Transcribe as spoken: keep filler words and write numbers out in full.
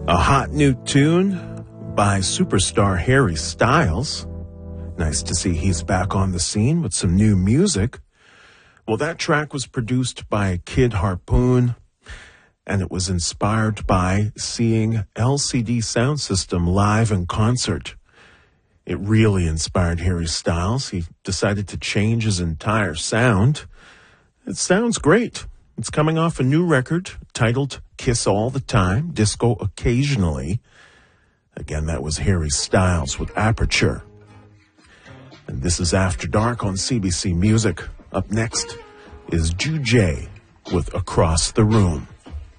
A hot new tune by superstar Harry Styles. Nice to see he's back on the scene with some new music. Well, that track was produced by Kid Harpoon, and it was inspired by seeing L C D Sound System live in concert. It really inspired Harry Styles. He decided to change his entire sound. It sounds great. It's coming off a new record titled Kiss All the Time, Disco Occasionally. Again, that was Harry Styles with Aperture. And this is After Dark on C B C Music. Up next is Ju Jay with Across the Room.